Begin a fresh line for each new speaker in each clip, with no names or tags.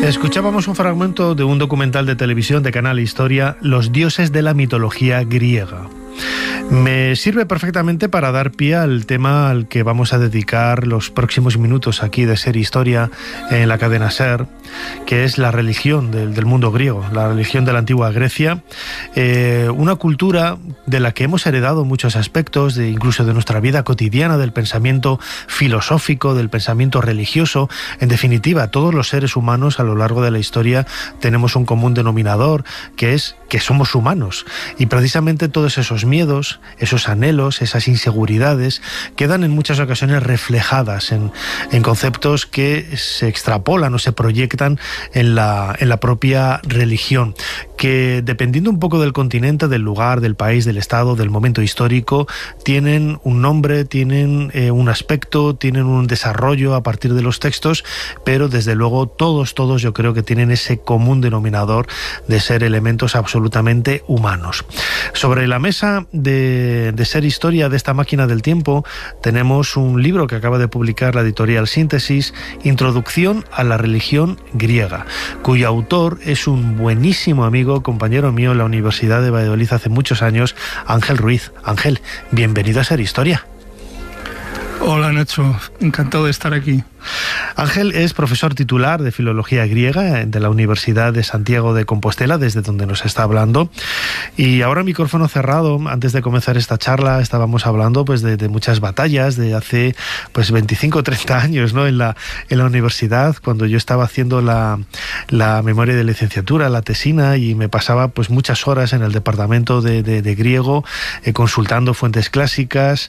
Escuchábamos un fragmento de un documental de televisión de Canal Historia, Los dioses de la mitología griega. Me sirve perfectamente para dar pie al tema al que vamos a dedicar los próximos minutos aquí de Ser Historia en la cadena SER, que es la religión del mundo griego, la religión de la antigua Grecia, una cultura de la que hemos heredado muchos aspectos, incluso de nuestra vida cotidiana, del pensamiento filosófico, del pensamiento religioso. En definitiva, todos los seres humanos a lo largo de la historia tenemos un común denominador, que es que somos humanos, y precisamente todos esos miedos, esos anhelos, esas inseguridades quedan en muchas ocasiones reflejadas en conceptos que se extrapolan o se proyectan en la propia religión, que dependiendo un poco del continente, del lugar, del país, del estado, del momento histórico, tienen un nombre, tienen un aspecto, tienen un desarrollo a partir de los textos, pero desde luego todos yo creo que tienen ese común denominador de ser elementos absolutamente humanos. Sobre la mesa de Ser Historia, de esta máquina del tiempo, tenemos un libro que acaba de publicar la editorial Síntesis, Introducción a la religión griega, cuyo autor es un buenísimo amigo, compañero mío en la Universidad de Valladolid hace muchos años, Ángel Ruiz. Ángel, bienvenido a Ser Historia.
Hola Nacho, encantado de estar aquí.
Ángel es profesor titular de Filología Griega de la Universidad de Santiago de Compostela, desde donde nos está hablando. Y ahora, micrófono cerrado, antes de comenzar esta charla, estábamos hablando pues de muchas batallas de hace pues 25 o 30 años, ¿no? En la universidad, cuando yo estaba haciendo la memoria de licenciatura, la tesina, y me pasaba pues muchas horas en el departamento de griego, consultando fuentes clásicas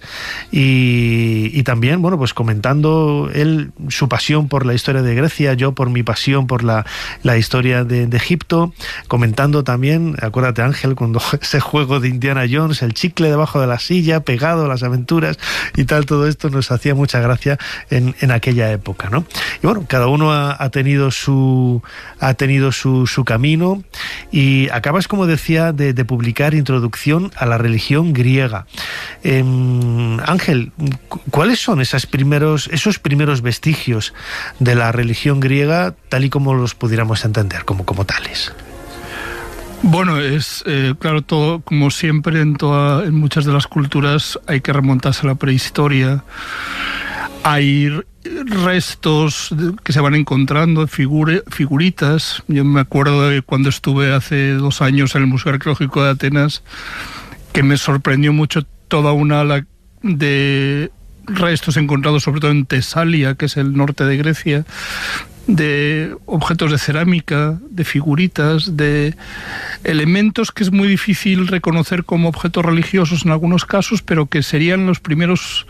y también, bueno, pues comentando él su pasión por la historia de Grecia, yo por mi pasión por la historia de Egipto, comentando también, acuérdate Ángel, cuando ese juego de Indiana Jones, el chicle debajo de la silla, pegado, las aventuras y tal, todo esto nos hacía mucha gracia en aquella época, ¿no? Y bueno, cada uno ha tenido su camino, y acabas, como decía, de publicar Introducción a la religión griega. Ángel, ¿cuáles son esos primeros vestigios de la religión griega tal y como los pudiéramos entender como tales?
Bueno, es claro, todo como siempre en muchas de las culturas hay que remontarse a la prehistoria. Hay restos que se van encontrando, figuritas. Yo me acuerdo de cuando estuve hace 2 años en el Museo Arqueológico de Atenas, que me sorprendió mucho toda una ala de restos encontrados sobre todo en Tesalia, que es el norte de Grecia, de objetos de cerámica, de figuritas, de elementos que es muy difícil reconocer como objetos religiosos en algunos casos, pero que serían los primeros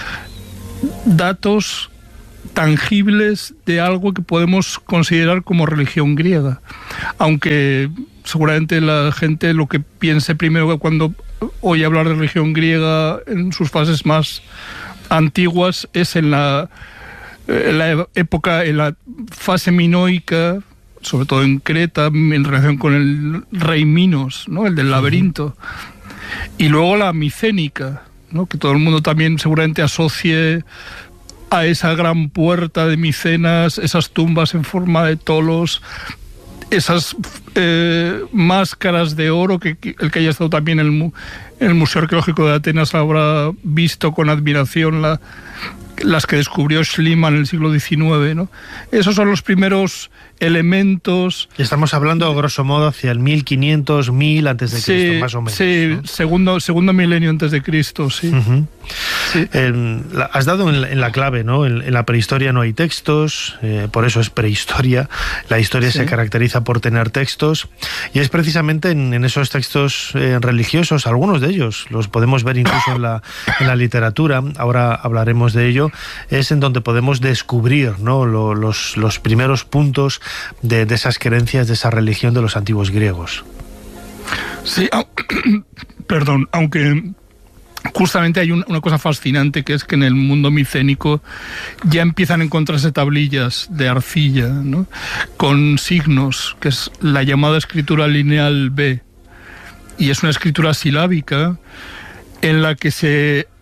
datos tangibles de algo que podemos considerar como religión griega. Aunque seguramente la gente lo que piense primero cuando oye hablar de religión griega en sus fases más antiguas es en la época, en la fase minoica, sobre todo en Creta, en relación con el rey Minos, ¿no? El del laberinto. Y luego la micénica, ¿no? Que todo el mundo también seguramente asocie a esa gran puerta de Micenas, esas tumbas en forma de tolos, esas máscaras de oro, que el que haya estado también en el Museo Arqueológico de Atenas habrá visto con admiración las que descubrió Schliemann en el siglo XIX, ¿no? Esos son los primeros elementos.
Estamos hablando, grosso modo, hacia el 1500, 1000 antes de Cristo, más o menos.
Sí, ¿no? segundo milenio antes de Cristo, sí.
Uh-huh.
Sí.
Has dado en la clave, ¿no? En la prehistoria no hay textos, por eso es prehistoria. La historia se caracteriza por tener textos, y es precisamente en esos textos religiosos, algunos de ellos los podemos ver incluso en la literatura, ahora hablaremos de ello, es en donde podemos descubrir, ¿no? los primeros puntos de esas creencias, de esa religión de los antiguos griegos.
Sí, perdón, aunque justamente hay una cosa fascinante, que es que en el mundo micénico ya empiezan a encontrarse tablillas de arcilla, ¿no? Con signos, que es la llamada escritura lineal B, y es una escritura silábica en la que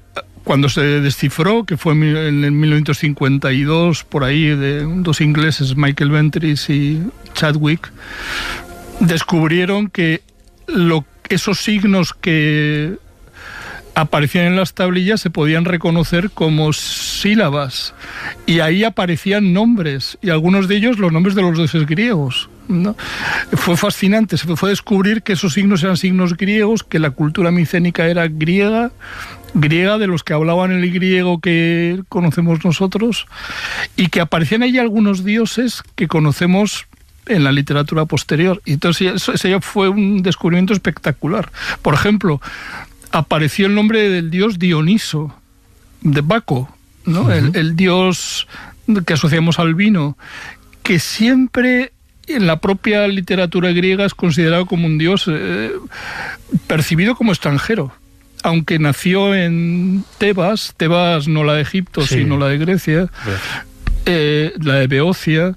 cuando se descifró, que fue en el 1952, por ahí, de dos ingleses, Michael Ventris y Chadwick, descubrieron que esos signos que aparecían en las tablillas se podían reconocer como sílabas, y ahí aparecían nombres, y algunos de ellos los nombres de los dioses griegos, ¿no? Fue fascinante, se fue a descubrir que esos signos eran signos griegos, que la cultura micénica era griega de los que hablaban el griego que conocemos nosotros, y que aparecían ahí algunos dioses que conocemos en la literatura posterior. Y entonces ese ya fue un descubrimiento espectacular. Por ejemplo, apareció el nombre del dios Dioniso, de Baco, ¿no? Uh-huh. El dios que asociamos al vino, que siempre en la propia literatura griega es considerado como un dios percibido como extranjero, aunque nació en Tebas no la de Egipto, sí, sino la de Grecia, la de Beocia.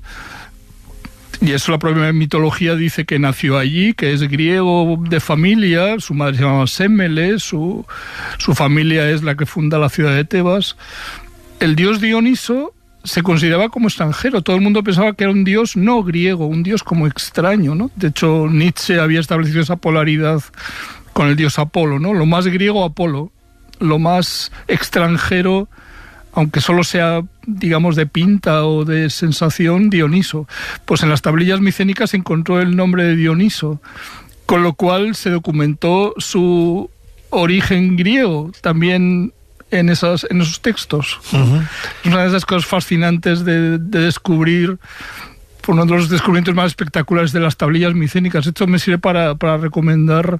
Y eso la propia mitología dice que nació allí, que es griego de familia, su madre se llamaba Sémele, su familia es la que funda la ciudad de Tebas. El dios Dioniso se consideraba como extranjero, todo el mundo pensaba que era un dios no griego, un dios como extraño, ¿no? De hecho, Nietzsche había establecido esa polaridad con el dios Apolo, ¿no? Lo más griego, Apolo, lo más extranjero, aunque solo sea, digamos, de pinta o de sensación, Dioniso. Pues en las tablillas micénicas se encontró el nombre de Dioniso, con lo cual se documentó su origen griego también en esos textos. Uh-huh. Una de esas cosas fascinantes de descubrir, uno de los descubrimientos más espectaculares de las tablillas micénicas. Esto me sirve para recomendar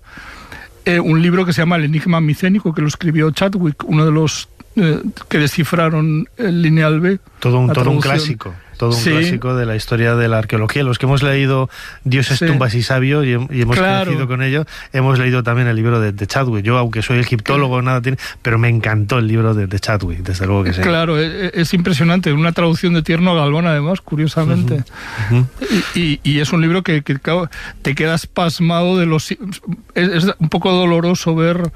un libro que se llama El enigma micénico, que lo escribió Chadwick, uno de los que descifraron el lineal B.
Todo un clásico. Todo un clásico de la historia de la arqueología. Los que hemos leído Dioses, tumbas y sabios y hemos crecido con ello, hemos leído también el libro de Chadwick. Yo, aunque soy egiptólogo, nada tiene, pero me encantó el libro de Chadwick, desde luego que sí. Claro,
es impresionante. Una traducción de Tierno Galván, además, curiosamente. Uh-huh. Uh-huh. Y es un libro que te quedas pasmado de los... Es un poco doloroso ver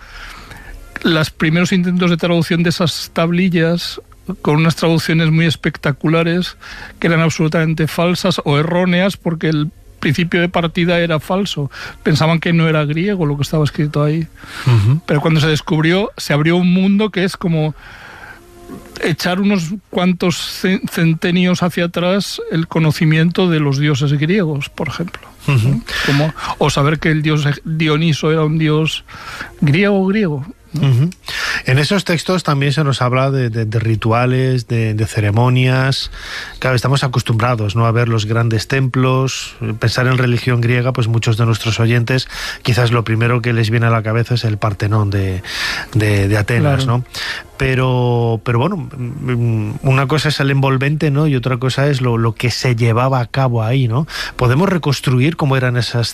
los primeros intentos de traducción de esas tablillas, con unas traducciones muy espectaculares que eran absolutamente falsas o erróneas, porque el principio de partida era falso. Pensaban que no era griego lo que estaba escrito ahí. Uh-huh. Pero cuando se descubrió, se abrió un mundo que es como echar unos cuantos centenios hacia atrás el conocimiento de los dioses griegos, por ejemplo. Uh-huh. O saber que el dios Dioniso era un dios griego.
Uh-huh. En esos textos también se nos habla de rituales, de ceremonias. Claro, estamos acostumbrados, ¿no?, a ver los grandes templos, pensar en religión griega. Pues muchos de nuestros oyentes quizás lo primero que les viene a la cabeza es el Partenón de Atenas, claro, ¿no? Pero bueno, una cosa es el envolvente, ¿no?, y otra cosa es lo que se llevaba a cabo ahí, ¿no? ¿Podemos reconstruir cómo eran esas